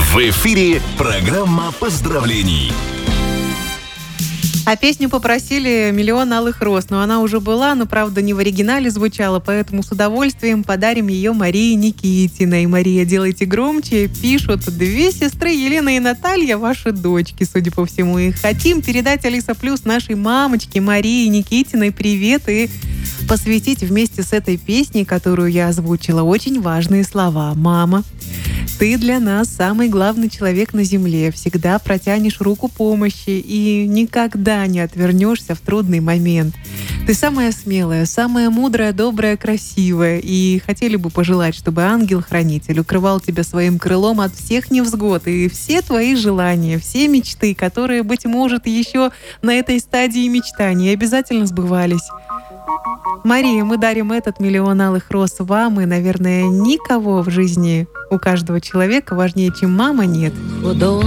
В эфире программа поздравлений. А песню попросили «Миллион алых роз». Но она уже была, но, правда, не в оригинале звучала, поэтому с удовольствием подарим ее Марии Никитиной. Мария, делайте громче. Пишут: две сестры, Елена и Наталья, ваши дочки, судя по всему. И хотим передать Алиса Плюс нашей мамочке Марии Никитиной привет и посвятить вместе с этой песней, которую я озвучила, очень важные слова. «Мама, ты для нас самый главный человек на земле. Всегда протянешь руку помощи и никогда не отвернешься в трудный момент. Ты самая смелая, самая мудрая, добрая, красивая. И хотели бы пожелать, чтобы ангел-хранитель укрывал тебя своим крылом от всех невзгод. И все твои желания, все мечты, которые, быть может, еще на этой стадии мечтаний, обязательно сбывались». Мария, мы дарим этот «Миллион алых роз» вам, и, наверное, никого в жизни у каждого человека важнее, чем мама, нет.